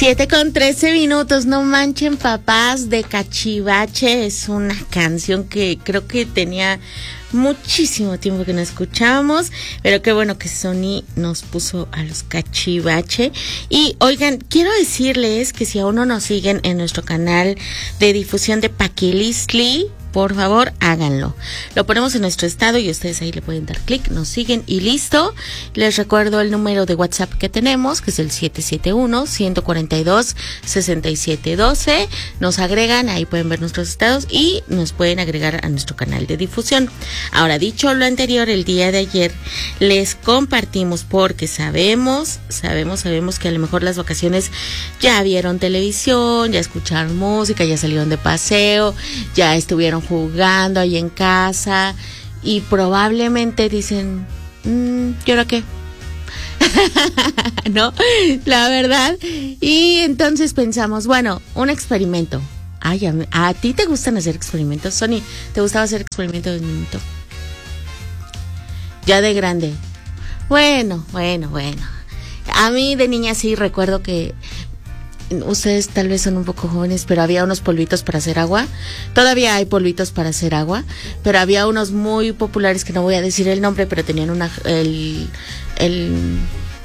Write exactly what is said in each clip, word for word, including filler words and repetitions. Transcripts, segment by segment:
Siete con trece minutos, no manchen papás, de Cachivache. Es una canción que creo que tenía muchísimo tiempo que no escuchábamos, pero qué bueno que Sony nos puso a los Cachivache. Y oigan, quiero decirles que si aún no nos siguen en nuestro canal de difusión de Paquilistli, por favor, háganlo. Lo ponemos en nuestro estado y ustedes ahí le pueden dar clic, nos siguen y listo. Les recuerdo el número de WhatsApp que tenemos, que es el siete siete uno, uno cuatro dos, seis siete uno dos. Nos agregan, ahí pueden ver nuestros estados y nos pueden agregar a nuestro canal de difusión. Ahora, dicho lo anterior, el día de ayer les compartimos porque sabemos, sabemos, sabemos que a lo mejor las vacaciones ya vieron televisión, ya escucharon música, ya salieron de paseo, ya estuvieron jugando ahí en casa y probablemente dicen, mmm, ¿y ahora qué? ¿No? La verdad. Y entonces pensamos, bueno, un experimento. Ay, a, ¿a ti te gustan hacer experimentos? Sony, ¿te gustaba hacer experimentos de niñito? Ya de grande. Bueno, bueno, bueno. A mí de niña sí recuerdo que ustedes tal vez son un poco jóvenes, pero había unos polvitos para hacer agua. Todavía hay polvitos para hacer agua, pero había unos muy populares que no voy a decir el nombre, pero tenían una el el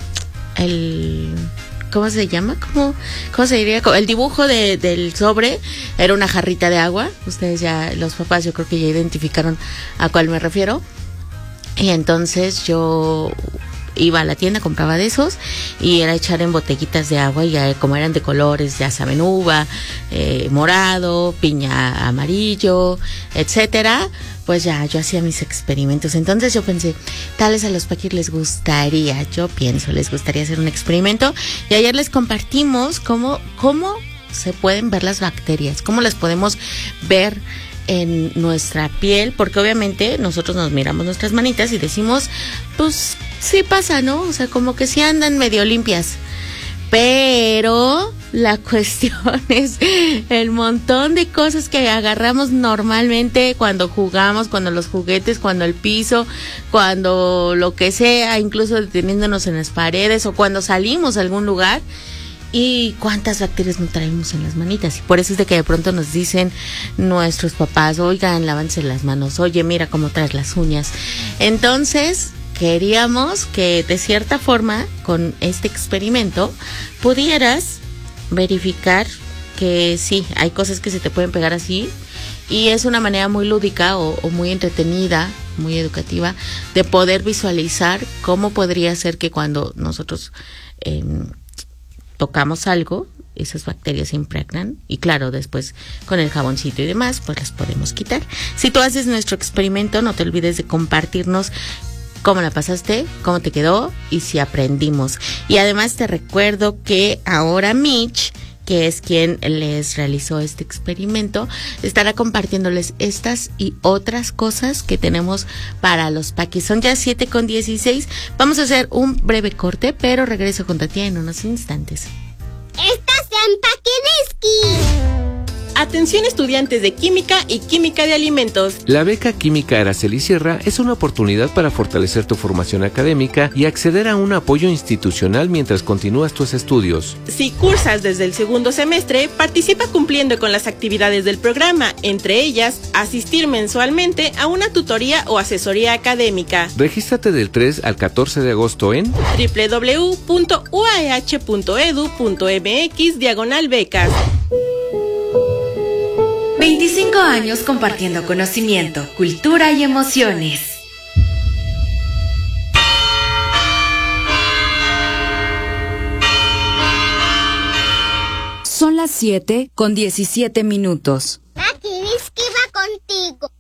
el ¿cómo se llama? ¿Cómo, cómo se diría? El dibujo de, del sobre era una jarrita de agua. Ustedes ya, los papás, yo creo que ya identificaron a cuál me refiero. Y entonces yo iba a la tienda, compraba de esos y era echar en botellitas de agua y ya, como eran de colores, ya saben, uva, eh, morado, piña amarillo, etcétera, pues ya yo hacía mis experimentos. Entonces yo pensé, tal vez a los paquis les gustaría, yo pienso, les gustaría hacer un experimento y ayer les compartimos cómo, cómo se pueden ver las bacterias, cómo las podemos ver en nuestra piel, porque obviamente nosotros nos miramos nuestras manitas y decimos, pues sí pasa, ¿no? O sea, como que sí andan medio limpias. Pero la cuestión es el montón de cosas que agarramos normalmente cuando jugamos, cuando los juguetes, cuando el piso, cuando lo que sea, incluso deteniéndonos en las paredes o cuando salimos a algún lugar. Y cuántas bacterias nos traemos en las manitas. Y por eso es de que de pronto nos dicen nuestros papás, oigan, lávanse las manos, oye, mira cómo traes las uñas. Entonces queríamos que de cierta forma con este experimento pudieras verificar que sí, hay cosas que se te pueden pegar así y es una manera muy lúdica o, o muy entretenida, muy educativa de poder visualizar cómo podría ser que cuando nosotros eh, tocamos algo, esas bacterias se impregnan y claro, después con el jaboncito y demás, pues las podemos quitar. Si tú haces nuestro experimento, no te olvides de compartirnos cómo la pasaste, cómo te quedó y si aprendimos. Y además te recuerdo que ahora Mitch, que es quien les realizó este experimento, estará compartiéndoles estas y otras cosas que tenemos para los paquis. Son ya siete con dieciséis. Vamos a hacer un breve corte, pero regreso con Tatiana en unos instantes. ¡Estás en Paquiliski! Atención estudiantes de Química y Química de Alimentos. La beca Química Araceli Sierra es una oportunidad para fortalecer tu formación académica y acceder a un apoyo institucional mientras continúas tus estudios. Si cursas desde el segundo semestre, participa cumpliendo con las actividades del programa, entre ellas, asistir mensualmente a una tutoría o asesoría académica. Regístrate del tres al catorce de agosto en doble u doble u doble u punto u a e hache punto e d u punto m x diagonal becas. veinticinco años compartiendo conocimiento, cultura y emociones. Son las siete con diecisiete minutos. Paquiliski va contigo.